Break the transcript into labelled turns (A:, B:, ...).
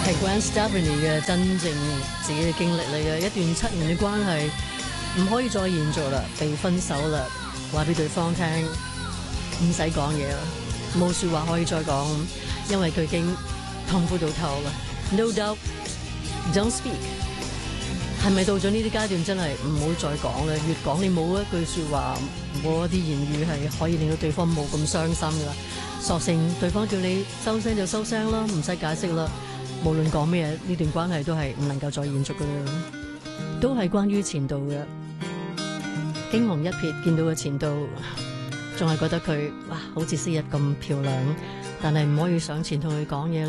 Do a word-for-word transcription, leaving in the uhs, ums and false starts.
A: 係 Gwen Stefani 嘅真正自己嘅經歷嚟嘅，一段七年嘅關係唔可以再延續啦，被分手啦，話俾對方聽，唔使講嘢啦，冇說話可以再講，因為佢已經痛苦到透啦。No doubt, don't speak。係咪到咗呢啲階段真係唔好再講啦？越講你冇一句說話，冇一啲言語係可以令到對方冇咁傷心噶啦。索性對方叫你收聲就收聲啦，唔使解釋啦。無論講咩，呢段關係都係唔能夠再延續噶啦。都係關於前度嘅，驚鴻一瞥見到嘅前度，仲係覺得佢哇，好似昔日咁漂亮，但係唔可以上前同佢講嘢。